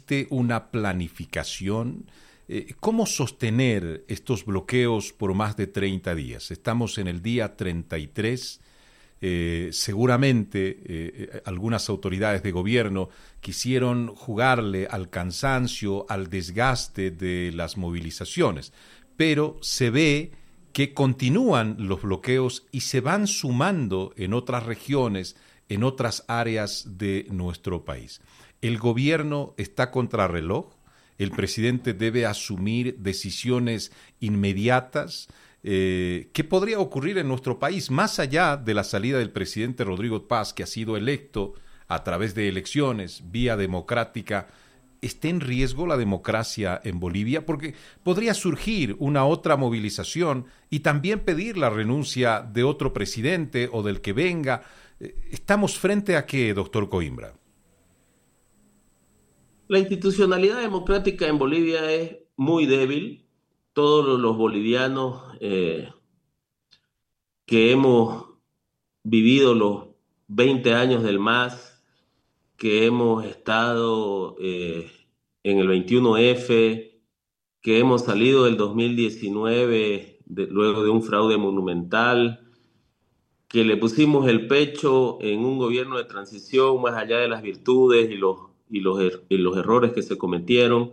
existe una planificación? ¿Cómo sostener estos bloqueos por más de 30 días? Estamos en el día 33. Seguramente algunas autoridades de gobierno quisieron jugarle al cansancio, al desgaste de las movilizaciones, pero se ve que continúan los bloqueos y se van sumando en otras regiones, en otras áreas de nuestro país. ¿El gobierno está contrarreloj? ¿El presidente debe asumir decisiones inmediatas? ¿Qué podría ocurrir en nuestro país más allá de la salida del presidente Rodrigo Paz, que ha sido electo a través de elecciones, vía democrática? ¿Está en riesgo la democracia en Bolivia? Porque podría surgir una otra movilización y también pedir la renuncia de otro presidente o del que venga. ¿Estamos frente a qué, doctor Coimbra? La institucionalidad democrática en Bolivia es muy débil. Todos los bolivianos que hemos vivido los 20 años del MAS, que hemos estado en el 21F, que hemos salido del 2019 luego de un fraude monumental, que le pusimos el pecho en un gobierno de transición más allá de las virtudes y los errores que se cometieron.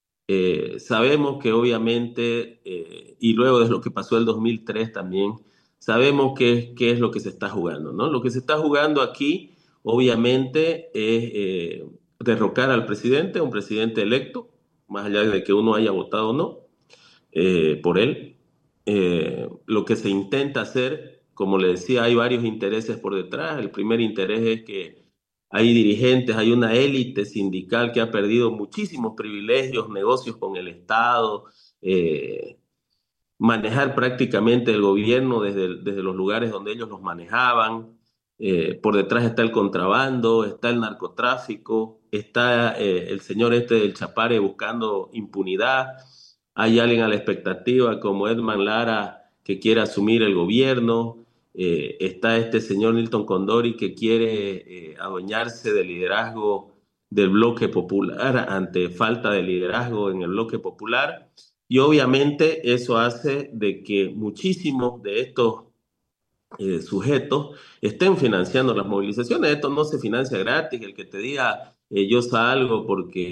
Sabemos que obviamente, y luego de lo que pasó el 2003 también, sabemos qué es lo que se está jugando, ¿no? Lo que se está jugando aquí, obviamente, es derrocar al presidente, un presidente electo, más allá de que uno haya votado o no, por él. Lo que se intenta hacer, como le decía, hay varios intereses por detrás. El primer interés es que hay dirigentes, hay una élite sindical que ha perdido muchísimos privilegios, negocios con el Estado, eh, manejar prácticamente el gobierno desde los lugares donde ellos los manejaban. Por detrás está el contrabando, está el narcotráfico, está el señor este del Chapare buscando impunidad. Hay alguien a la expectativa como Edman Lara que quiere asumir el gobierno. Está este señor Nilton Condori que quiere adueñarse del liderazgo del bloque popular ante falta de liderazgo en el bloque popular. Y obviamente eso hace de que muchísimos de estos sujetos estén financiando las movilizaciones. Esto no se financia gratis. El que te diga yo salgo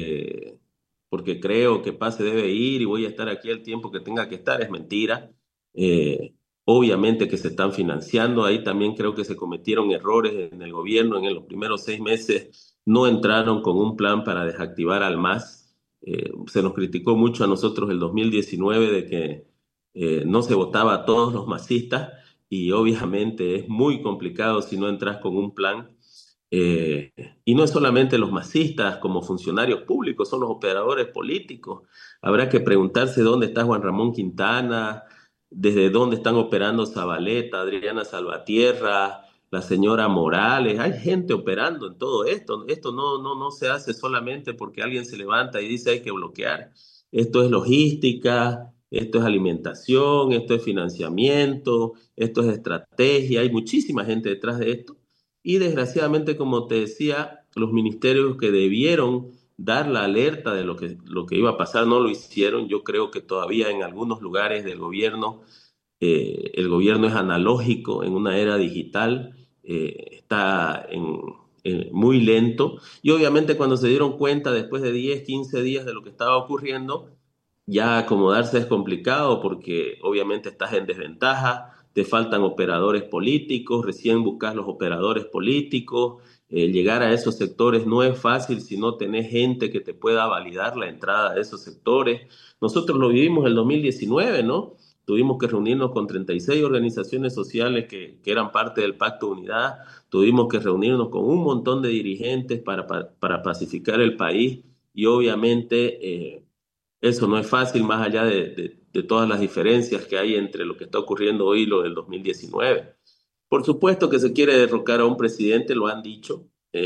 porque creo que Paz se debe ir y voy a estar aquí el tiempo que tenga que estar es mentira. Eh, Obviamente que se están financiando. Ahí también creo que se cometieron errores en el gobierno. En los primeros 6 meses no entraron con un plan para desactivar al MAS. Se nos criticó mucho a nosotros el 2019 de que no se votaba a todos los masistas y obviamente es muy complicado si no entras con un plan. Eh, y no es solamente los masistas como funcionarios públicos, son los operadores políticos. Habrá que preguntarse dónde está Juan Ramón Quintana, desde dónde están operando Zabaleta, Adriana Salvatierra, la señora Morales. Hay gente operando en todo esto. Esto no se hace solamente porque alguien se levanta y dice hay que bloquear. Esto es logística, esto es alimentación, esto es financiamiento, esto es estrategia. Hay muchísima gente detrás de esto. Y desgraciadamente, como te decía, los ministerios que debieron dar la alerta de lo que iba a pasar no lo hicieron. Yo creo que todavía en algunos lugares del gobierno, el gobierno es analógico en una era digital, está muy lento. Y obviamente cuando se dieron cuenta después de 10, 15 días de lo que estaba ocurriendo, ya acomodarse es complicado porque obviamente estás en desventaja, te faltan operadores políticos, recién buscas los operadores políticos, llegar a esos sectores no es fácil si no tenés gente que te pueda validar la entrada de esos sectores. Nosotros lo vivimos en el 2019, ¿no? Tuvimos que reunirnos con 36 organizaciones sociales que eran parte del Pacto de Unidad, tuvimos que reunirnos con un montón de dirigentes para pacificar el país y obviamente eso no es fácil más allá de todas las diferencias que hay entre lo que está ocurriendo hoy y lo del 2019. Por supuesto que se quiere derrocar a un presidente, lo han dicho,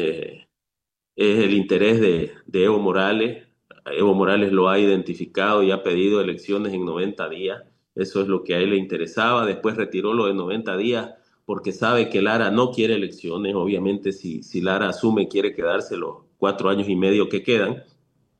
es el interés de Evo Morales. Evo Morales lo ha identificado y ha pedido elecciones en 90 días. Eso es lo que a él le interesaba. Después retiró lo de 90 días porque sabe que Lara no quiere elecciones. Obviamente, si Lara asume, quiere quedarse los 4 años y medio que quedan.